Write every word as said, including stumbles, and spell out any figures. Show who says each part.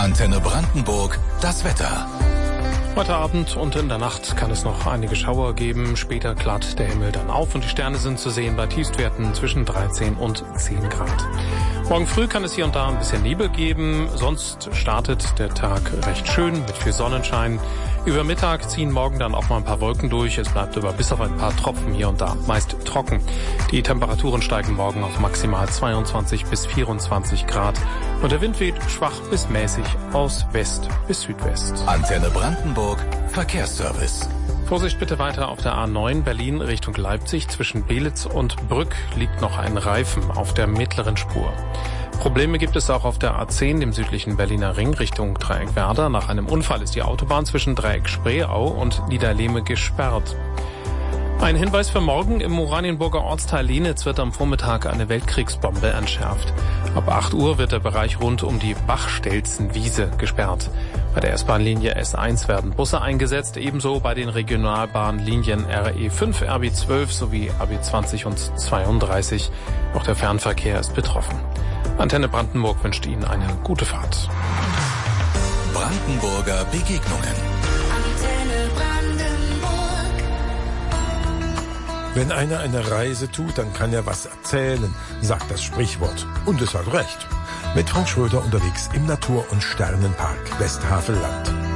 Speaker 1: Antenne Brandenburg, das Wetter.
Speaker 2: Heute Abend und in der Nacht kann es noch einige Schauer geben. Später klart der Himmel dann auf und die Sterne sind zu sehen bei Tiefstwerten zwischen dreizehn und zehn Grad. Morgen früh kann es hier und da ein bisschen Nebel geben. Sonst startet der Tag recht schön mit viel Sonnenschein. Über Mittag ziehen morgen dann auch mal ein paar Wolken durch. Es bleibt aber bis auf ein paar Tropfen hier und da meist trocken. Die Temperaturen steigen morgen auf maximal zweiundzwanzig bis vierundzwanzig Grad. Und der Wind weht schwach bis mäßig aus West bis Südwest.
Speaker 1: Antenne Brandenburg, Verkehrsservice.
Speaker 2: Vorsicht bitte weiter auf der A neun Berlin Richtung Leipzig. Zwischen Belitz und Brück liegt noch ein Reifen auf der mittleren Spur. Probleme gibt es auch auf der A zehn, dem südlichen Berliner Ring, Richtung Dreieckwerder. Nach einem Unfall ist die Autobahn zwischen Dreieck Spreeau und Niederlehme gesperrt. Ein Hinweis für morgen: im Oranienburger Ortsteil Lienitz wird am Vormittag eine Weltkriegsbombe entschärft. Ab acht Uhr wird der Bereich rund um die Bachstelzenwiese gesperrt. Bei der S-Bahn-Linie S eins werden Busse eingesetzt, ebenso bei den Regionalbahnlinien R E fünf, R B zwölf sowie A B zwanzig und zweiunddreißig. Auch der Fernverkehr ist betroffen. Antenne Brandenburg wünscht Ihnen eine gute Fahrt.
Speaker 1: Brandenburger Begegnungen.
Speaker 3: Antenne Brandenburg.
Speaker 4: Wenn einer eine Reise tut, dann kann er was erzählen, sagt das Sprichwort. Und es hat recht. Mit Frank Schröder unterwegs im Natur- und Sternenpark Westhavelland.